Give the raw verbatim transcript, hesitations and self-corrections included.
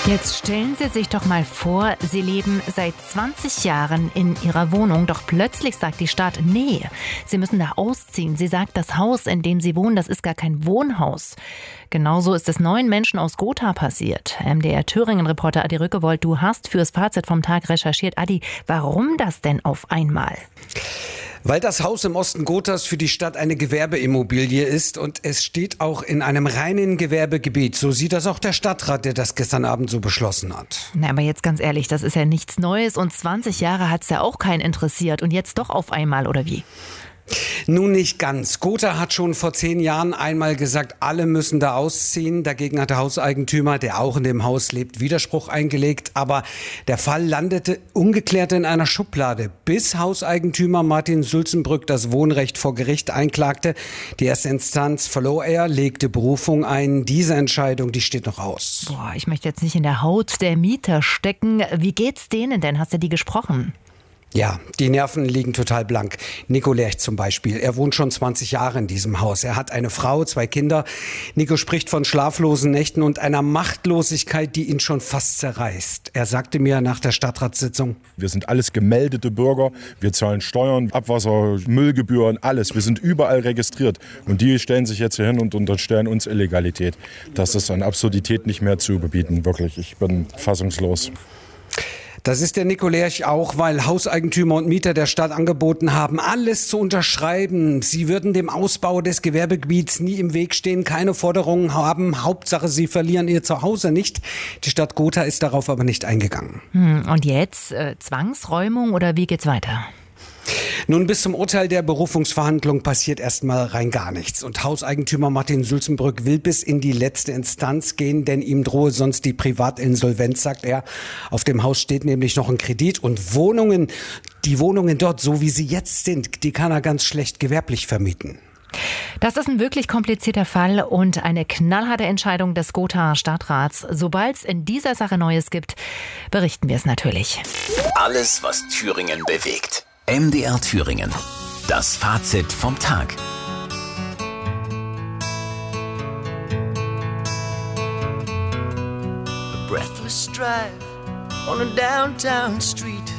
Jetzt stellen Sie sich doch mal vor, Sie leben seit zwanzig Jahren in Ihrer Wohnung, doch plötzlich sagt die Stadt, nee, Sie müssen da ausziehen. Sie sagt, das Haus, in dem Sie wohnen, das ist gar kein Wohnhaus. Genauso ist es neun Menschen aus Gotha passiert. M D R-Thüringen-Reporter Adi Rückewold, du hast fürs Fazit vom Tag recherchiert. Adi, warum das denn auf einmal? Weil das Haus im Osten Gothas für die Stadt eine Gewerbeimmobilie ist und es steht auch in einem reinen Gewerbegebiet. So sieht das auch der Stadtrat, der das gestern Abend so beschlossen hat. Na, aber jetzt ganz ehrlich, das ist ja nichts Neues und zwanzig Jahre hat es ja auch keinen interessiert und jetzt doch auf einmal, oder wie? Nun nicht ganz. Gotha hat schon vor zehn Jahren einmal gesagt, alle müssen da ausziehen. Dagegen hat der Hauseigentümer, der auch in dem Haus lebt, Widerspruch eingelegt. Aber der Fall landete ungeklärt in einer Schublade, bis Hauseigentümer Martin Sulzenbrück das Wohnrecht vor Gericht einklagte. Die erste Instanz verlor er, legte Berufung ein. Diese Entscheidung, die steht noch aus. Boah, ich möchte jetzt nicht in der Haut der Mieter stecken. Wie geht's denen denn? Hast du die gesprochen? Ja, die Nerven liegen total blank. Nico Lerch zum Beispiel. Er wohnt schon zwanzig Jahre in diesem Haus. Er hat eine Frau, zwei Kinder. Nico spricht von schlaflosen Nächten und einer Machtlosigkeit, die ihn schon fast zerreißt. Er sagte mir nach der Stadtratssitzung: Wir sind alles gemeldete Bürger. Wir zahlen Steuern, Abwasser, Müllgebühren, alles. Wir sind überall registriert. Und die stellen sich jetzt hier hin und unterstellen uns Illegalität. Das ist an Absurdität nicht mehr zu überbieten. Wirklich, ich bin fassungslos. Das ist der Nico Lerch auch, weil Hauseigentümer und Mieter der Stadt angeboten haben, alles zu unterschreiben. Sie würden dem Ausbau des Gewerbegebiets nie im Weg stehen, keine Forderungen haben. Hauptsache, sie verlieren ihr Zuhause nicht. Die Stadt Gotha ist darauf aber nicht eingegangen. Hm, und jetzt äh, Zwangsräumung oder wie geht's weiter? Nun, bis zum Urteil der Berufungsverhandlung passiert erstmal rein gar nichts. Und Hauseigentümer Martin Sulzenbrück will bis in die letzte Instanz gehen, denn ihm drohe sonst die Privatinsolvenz, sagt er. Auf dem Haus steht nämlich noch ein Kredit und Wohnungen, die Wohnungen dort, so wie sie jetzt sind, die kann er ganz schlecht gewerblich vermieten. Das ist ein wirklich komplizierter Fall und eine knallharte Entscheidung des Gothaer Stadtrats. Sobald es in dieser Sache Neues gibt, berichten wir es natürlich. Alles, was Thüringen bewegt. M D R Thüringen. Das Fazit vom Tag. A breathless drive on a downtown street.